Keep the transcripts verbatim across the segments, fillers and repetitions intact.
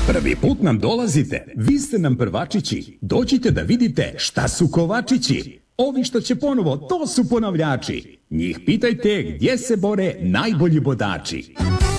Prvi put nam dolazite, vi ste nam prvačići. Dođite da vidite šta su kovačići. Ovi što će ponovo, to su ponavljači. Njih pitajte gdje se bore najbolji bodači.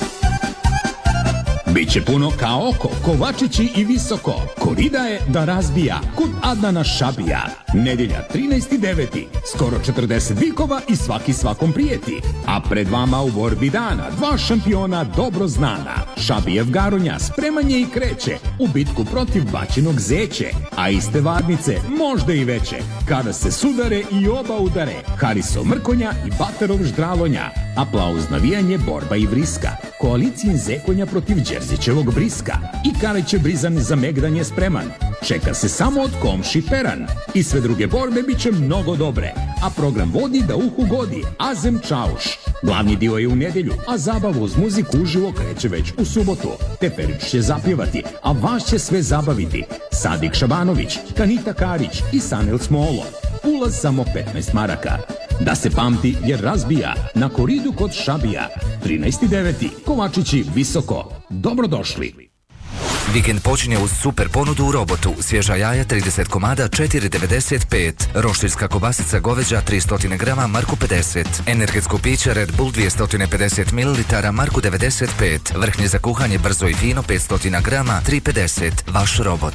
Biće puno kao oko, kovačići i visoko. Korida je da razbija, kod Adnana Šabija. Nedjelja trinaesti deveti skoro četrdeset vikova i svaki svakom prijeti. A pred vama u borbi dana dva šampiona dobro znana. Šabijev Garonja spreman je i kreće u bitku protiv bačenog zeće. A iste varnice možda i veće, kada se sudare i oba udare. Hariso Mrkonja i Baterov Ždralonja. Aplauz, navijanje, borba i vriska. Koalicijin zekonja protiv Đerzićevog briska. I Kaleće Brizan za Megdan je spreman. Čeka se samo od komši Peran. I sve druge borbe bit će mnogo dobre. A program vodi da uhu godi Azem Čauš. Glavni dio je u nedjelju, a zabavu uz muziku uživo kreće već u subotu. Teferić će zapjevati, a vas će sve zabaviti. Sadik Šabanović, Kanita Karić i Sanel Smolo. Ulaz samo petnaest maraka. Da se pamti jer razbija na koridu kod Šabija. trinaesti deveti Kovačići visoko. Dobrodošli. Vikend počinje uz super ponudu u Robotu. Svježa jaja trideset komada četiri devedeset pet. Roštilska kobasica goveđa tristo grama marku pedeset. Energetsko piće Red Bull dvjesto pedeset mililitara marku devedeset pet. Vrhnje za kuhanje brzo i fino petsto grama tri pedeset. Vaš Robot.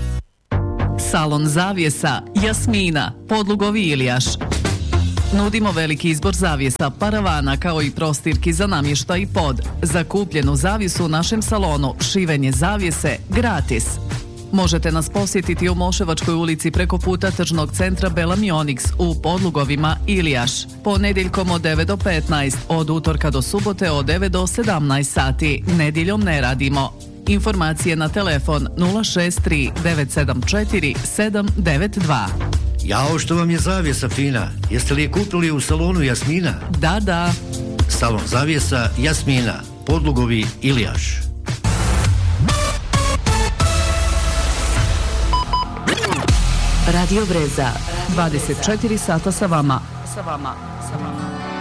Salon zavjesa Jasmina, Podlugovi Ilijaš. Nudimo veliki izbor zavjesa, paravana kao i prostirki za namještaj i pod. Za kupljenu zavjesu u našem salonu šivenje zavjese gratis. Možete nas posjetiti u Moševačkoj ulici preko puta tržnog centra Bela Mionix u Podlugovima Ilijaš. Ponedjeljkom od devet do petnaest, od utorka do subote od devet do sedamnaest sati. Nedjeljom ne radimo. Informacije na telefon nula šest tri devet sedam četiri sedam devet dva. Jao, što vam je zavjesa fina? Jeste li je kupili u salonu Jasmina? Da, da. Salon zavjesa Jasmina, Podlugovi Ilijaš. Radio Breza, dvadeset četiri sata sa vama. Sa vama.